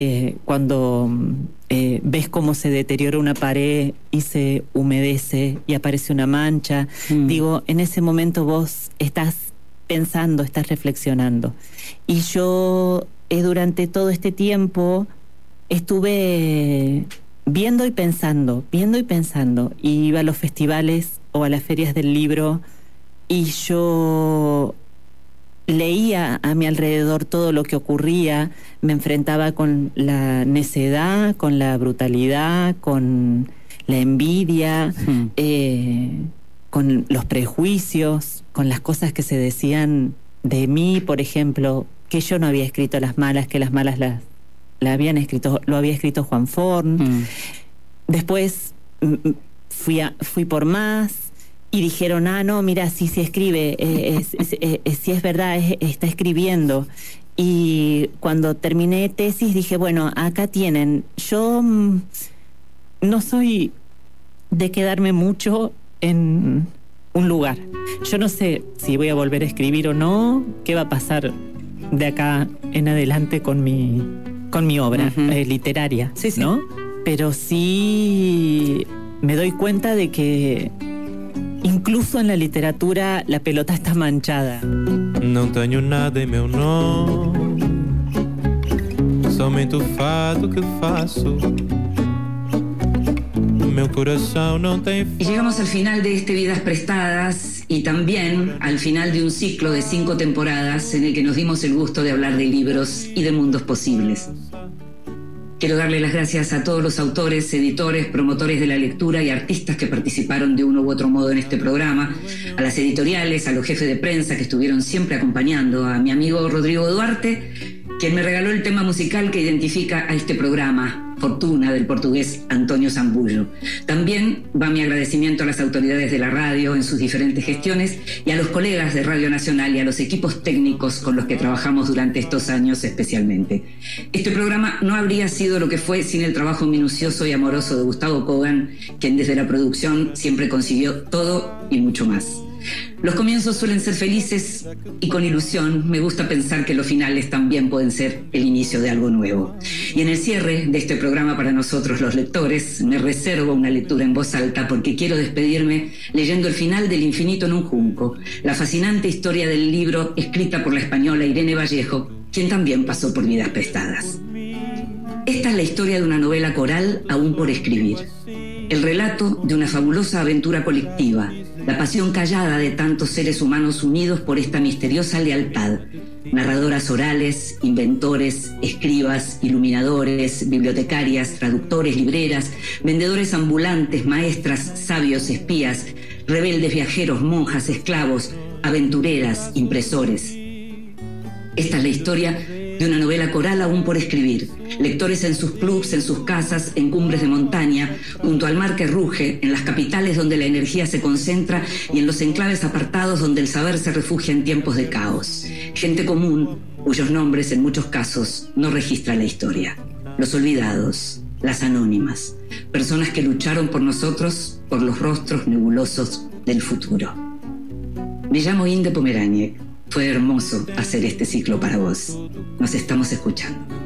Cuando ves cómo se deteriora una pared y se humedece y aparece una mancha, digo, en ese momento vos estás pensando, estás reflexionando. Y yo durante todo este tiempo estuve viendo y pensando, y iba a los festivales o a las ferias del libro y yo leía a mi alrededor todo lo que ocurría, me enfrentaba con la necedad, con la brutalidad, con la envidia, con los prejuicios, con las cosas que se decían de mí, por ejemplo, que yo no había escrito las malas, que las malas lo había escrito Juan Forn. Después fui por más. Y dijeron, no, mira, sí escribe, sí es verdad, está escribiendo. Y cuando terminé tesis dije, bueno, acá tienen. Yo no soy de quedarme mucho en un lugar. Yo no sé si voy a volver a escribir o no, qué va a pasar de acá en adelante con mi obra literaria, sí. ¿No? Pero sí me doy cuenta de que incluso en la literatura la pelota está manchada. Não tenho nada em meu nome, somente o fato que faço. Meu coração não tem. Y llegamos al final de este Vidas Prestadas y también al final de un ciclo de 5 temporadas en el que nos dimos el gusto de hablar de libros y de mundos posibles. Quiero darle las gracias a todos los autores, editores, promotores de la lectura y artistas que participaron de uno u otro modo en este programa, a las editoriales, a los jefes de prensa que estuvieron siempre acompañando, a mi amigo Rodrigo Duarte, quien me regaló el tema musical que identifica a este programa, Fortuna, del portugués Antonio Zambullo. También va mi agradecimiento a las autoridades de la radio en sus diferentes gestiones y a los colegas de Radio Nacional y a los equipos técnicos con los que trabajamos durante estos años especialmente. Este programa no habría sido lo que fue sin el trabajo minucioso y amoroso de Gustavo Kogan, quien desde la producción siempre consiguió todo y mucho más. Los comienzos suelen ser felices y con ilusión me gusta pensar que los finales también pueden ser el inicio de algo nuevo. Y en el cierre de este programa para nosotros los lectores me reservo una lectura en voz alta porque quiero despedirme leyendo el final del Infinito en un junco, la fascinante historia del libro escrita por la española Irene Vallejo, quien también pasó por Vidas Prestadas. Esta es la historia de una novela coral aún por escribir. El relato de una fabulosa aventura colectiva, la pasión callada de tantos seres humanos unidos por esta misteriosa lealtad. Narradoras orales, inventores, escribas, iluminadores, bibliotecarias, traductores, libreras, vendedores ambulantes, maestras, sabios, espías, rebeldes viajeros, monjas, esclavos, aventureras, impresores. Esta es la historia de una novela coral aún por escribir. Lectores en sus clubs, en sus casas, en cumbres de montaña, junto al mar que ruge, en las capitales donde la energía se concentra y en los enclaves apartados donde el saber se refugia en tiempos de caos. Gente común, cuyos nombres en muchos casos no registra la historia. Los olvidados, las anónimas, personas que lucharon por nosotros, por los rostros nebulosos del futuro. Me llamo Inde Pomeráñez. Fue hermoso hacer este ciclo para vos. Nos estamos escuchando.